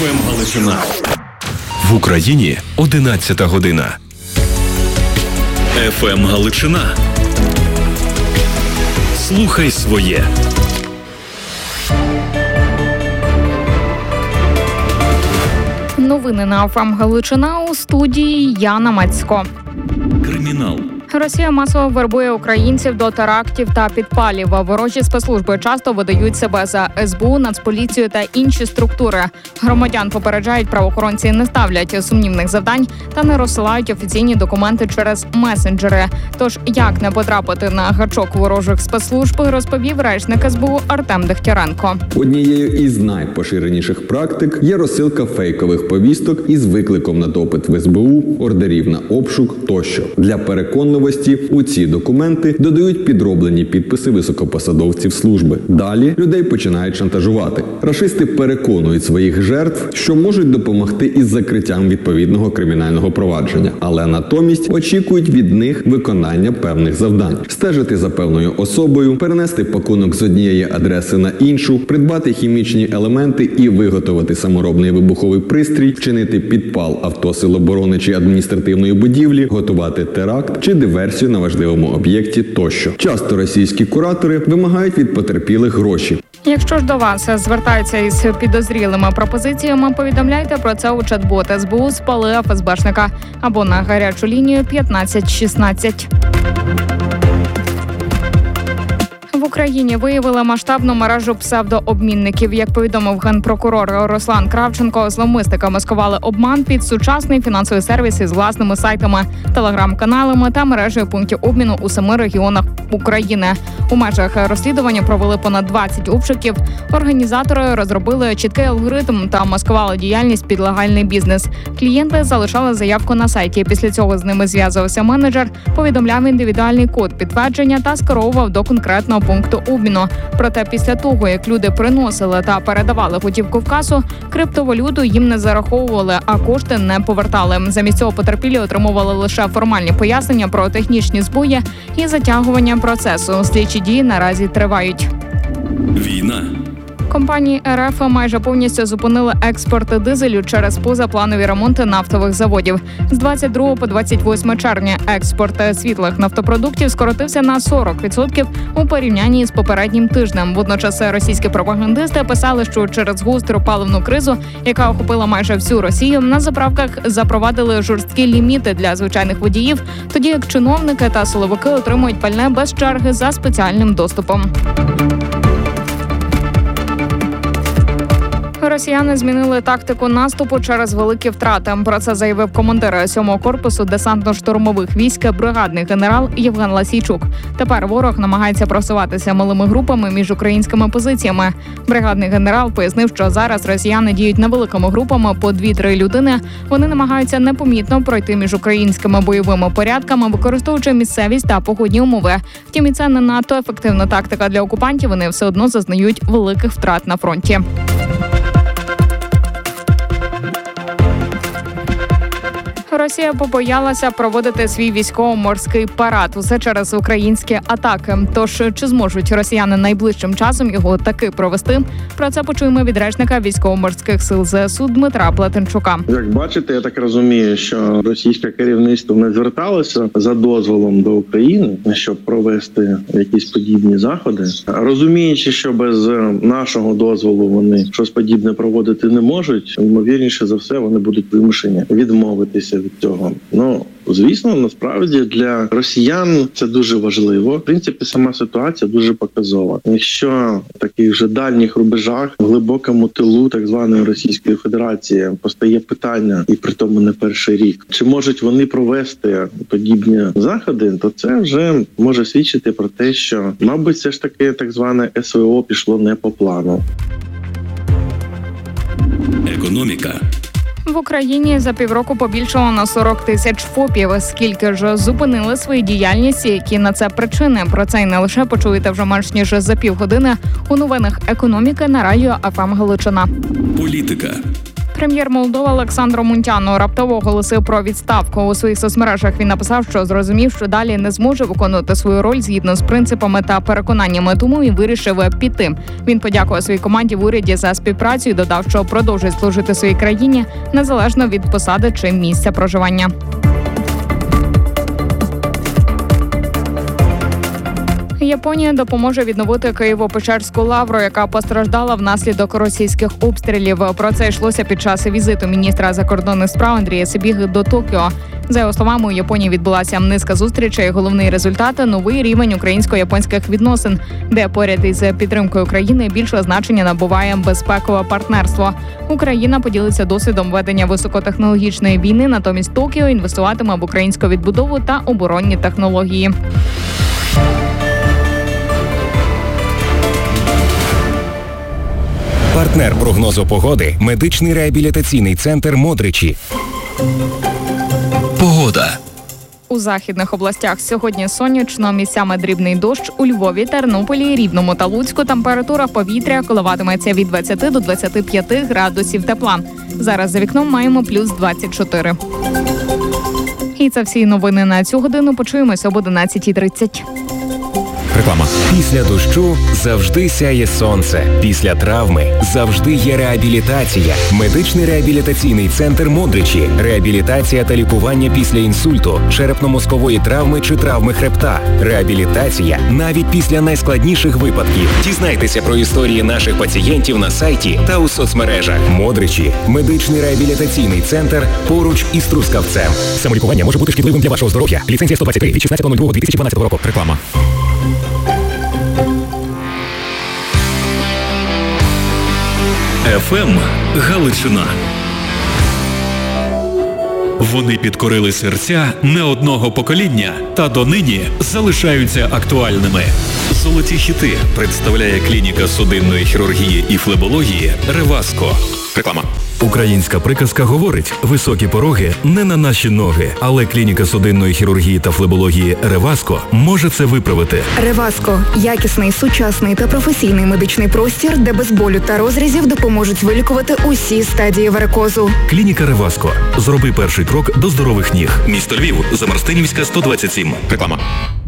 ФМ Галичина. В Україні 11 година. ФМ Галичина. Слухай своє. Новини на ФМ Галичина, у студії Яна Мацько. Кримінал. Росія масово вербує українців до терактів та підпалів. Ворожі спецслужби часто видають себе за СБУ, Нацполіцію та інші структури. Громадян попереджають, правоохоронці не ставлять сумнівних завдань та не розсилають офіційні документи через месенджери. Тож, як не потрапити на гачок ворожих спецслужб, розповів речник СБУ Артем Дегтяренко. Однією із найпоширеніших практик є розсилка фейкових повісток із викликом на допит в СБУ, ордерів на обшук тощо. Для переконливості у ці документи додають підроблені підписи високопосадовців служби. Далі людей починають шантажувати. Рашисти переконують своїх жертв, що можуть допомогти із закриттям відповідного кримінального провадження, але натомість очікують від них виконання певних завдань. Стежити за певною особою, перенести пакунок з однієї адреси на іншу, придбати хімічні елементи і виготовити саморобний вибуховий пристрій, вчинити підпал авто, сил оборони чи адміністративної будівлі, готувати теракт чи диверсію на важливому об'єкті тощо. Часто російські куратори вимагають від потерпілих гроші. Якщо ж до вас звертаються із підозрілими пропозиціями, повідомляйте про це у чат-бот СБУ «Спали ФСБшника» або на гарячу лінію 1516. В Україні виявили масштабну мережу псевдообмінників. Як повідомив генпрокурор Руслан Кравченко, зловмисники маскували обман під сучасний фінансовий сервіс із власними сайтами, телеграм-каналами та мережею пунктів обміну у 7 регіонах України. У межах розслідування провели понад 20 обшуків. Організатори розробили чіткий алгоритм та маскували діяльність під легальний бізнес. Клієнти залишали заявку на сайті. Після цього з ними зв'язувався менеджер, повідомляв індивідуальний код підтвердження та скеровував до конкретного пункту обміну. Проте після того, як люди приносили та передавали готівку в касу, криптовалюту їм не зараховували, а кошти не повертали. Замість цього потерпілі отримували лише формальні пояснення про технічні збої і затягування процесу. Слідчі дії наразі тривають. Війна. Компанії РФ майже повністю зупинили експорт дизелю через позапланові ремонти нафтових заводів. З 22 по 28 червня експорт світлих нафтопродуктів скоротився на 40% у порівнянні з попереднім тижнем. Водночас російські пропагандисти писали, що через гостру паливну кризу, яка охопила майже всю Росію, на заправках запровадили жорсткі ліміти для звичайних водіїв, тоді як чиновники та силовики отримують пальне без черги за спеціальним доступом. Росіяни змінили тактику наступу через великі втрати. Про це заявив командир 7-го корпусу десантно-штурмових військ, бригадний генерал Євген Ласійчук. Тепер ворог намагається просуватися малими групами між українськими позиціями. Бригадний генерал пояснив, що зараз росіяни діють невеликими групами по 2-3 людини. Вони намагаються непомітно пройти між українськими бойовими порядками, використовуючи місцевість та погодні умови. Втім, і це не надто ефективна тактика для окупантів. Вони все одно зазнають великих втрат на фронті. Росія побоялася проводити свій військово-морський парад. Усе через українські атаки. Тож, чи зможуть росіяни найближчим часом його таки провести? Про це почуємо від речника військово-морських сил ЗСУ Дмитра Плетенчука. Як бачите, я так розумію, що російське керівництво не зверталося за дозволом до України, щоб провести якісь подібні заходи. Розуміючи, що без нашого дозволу вони щось подібне проводити не можуть, ймовірніше за все, вони будуть вимушені відмовитися від цього. Звісно, насправді для росіян це дуже важливо. В принципі, сама ситуація дуже показова. Якщо в таких вже дальніх рубежах, в глибокому тилу так званої Російської Федерації постає питання, і при тому не перший рік, чи можуть вони провести подібні заходи, то це вже може свідчити про те, що, мабуть, все ж таки так зване СВО пішло не по плану. Економіка. В Україні за півроку побільшало на 40 тисяч ФОПів. Скільки ж зупинили свою діяльність і які на це причини? Про це й не лише почуєте вже менш ніж за півгодини у новинах економіки на радіо ФМ Галичина. Політика. Прем'єр Молдови Олександр Мунтяно раптово оголосив про відставку. У своїх соцмережах він написав, що зрозумів, що далі не зможе виконувати свою роль згідно з принципами та переконаннями, тому і вирішив піти. Він подякував своїй команді в уряді за співпрацю і додав, що продовжить служити своїй країні незалежно від посади чи місця проживання. Японія допоможе відновити Києво-Печерську лавру, яка постраждала внаслідок російських обстрілів. Про це йшлося під час візиту міністра закордонних справ Андрія Сибіги до Токіо. За його словами, у Японії відбулася низка зустрічей. Головний результат – новий рівень українсько-японських відносин, де поряд із підтримкою України більше значення набуває безпекове партнерство. Україна поділиться досвідом ведення високотехнологічної війни, натомість Токіо інвестуватиме в українську відбудову та оборонні технології. Партнер прогнозу погоди – медичний реабілітаційний центр «Модричі». Погода. У західних областях сьогодні сонячно, місцями дрібний дощ. У Львові, Тернополі, Рівному та Луцьку температура повітря коливатиметься від 20 до 25 градусів тепла. Зараз за вікном маємо плюс 24. І це всі новини на цю годину. Почуємося об 11:30. Реклама. Після дощу завжди сяє сонце. Після травми завжди є реабілітація. Медичний реабілітаційний центр «Модричі». Реабілітація та лікування після інсульту, черепно-мозкової травми чи травми хребта. Реабілітація навіть після найскладніших випадків. Дізнайтеся про історії наших пацієнтів на сайті та у соцмережах. «Модричі» – медичний реабілітаційний центр поруч із Трускавцем. Самолікування може бути шкідливим для вашого здоров'я. Ліцензія 123 від 16.02.2012 року. Реклама. ФМ Галичина. Вони підкорили серця не одного покоління та донині залишаються актуальними. Золоті хіти представляє клініка судинної хірургії і флебології «Реваско». Реклама. Українська приказка говорить: високі пороги не на наші ноги, але клініка судинної хірургії та флебології «Реваско» може це виправити. «Реваско» – якісний, сучасний та професійний медичний простір, де без болю та розрізів допоможуть вилікувати усі стадії варикозу. Клініка «Реваско». Зроби перший крок до здорових ніг. Місто Львів, Замарстинівська, 127. Реклама.